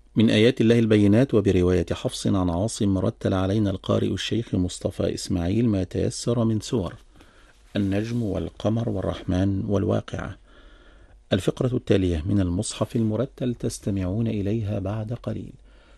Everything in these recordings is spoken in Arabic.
من آيات الله البينات. وبرواية حفص عن عاصم رتل علينا القارئ الشيخ مصطفى إسماعيل ما تيسر من سور النجم والقمر والرحمن والواقعة. الفقرة التالية من المصحف المرتل تستمعون إليها بعد قليل.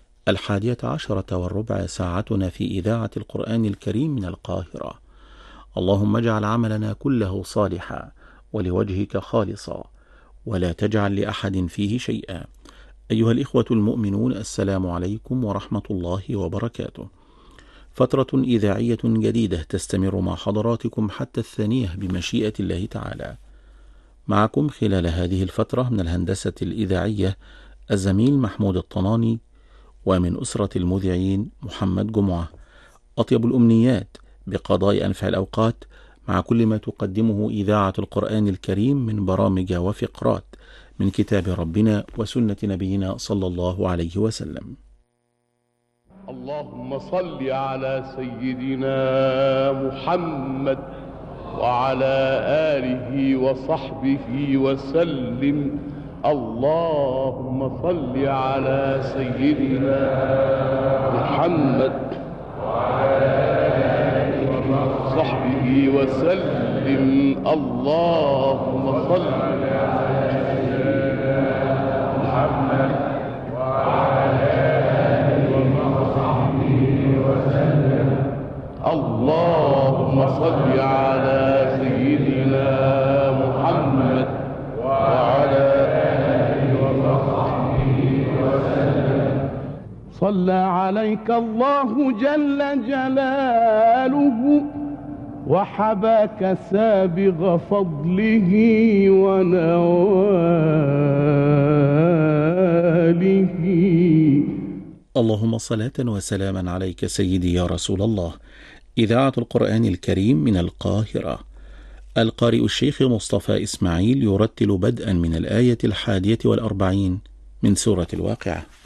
11:15 ساعتنا في إذاعة القرآن الكريم من القاهرة. اللهم اجعل عملنا كله صالحا ولوجهك خالصا ولا تجعل لأحد فيه شيئا. أيها الإخوة المؤمنون، السلام عليكم ورحمة الله وبركاته. فترة إذاعية جديدة تستمر مع حضراتكم حتى 2 بمشيئة الله تعالى. معكم خلال هذه الفترة من الهندسة الإذاعية الزميل محمود الطناني، ومن أسرة المذيعين محمد جمعة. أطيب الأمنيات بقضاء أنفع الأوقات مع كل ما تقدمه إذاعة القرآن الكريم من برامج وفقرات من كتاب ربنا وسنة نبينا صلى الله عليه وسلم. اللهم صل على سيدنا محمد وعلى آله وصحبه وسلم. اللهم صل على سيدنا محمد وعلى آله وصحبه وسلم. اللهم صل على سيدنا محمد وعلى آله وصحبه وسلم. اللهم صل على سيدنا محمد وعلى آله وصحبه وسلم. صلى عليك الله جل جلاله وحباك سابغ فضله ونواله. اللهم صلاة وسلاما عليك سيدي يا رسول الله. إذاعة القرآن الكريم من القاهرة. القارئ الشيخ مصطفى إسماعيل يرتل بدءا من الآية 41 من سورة الواقعة.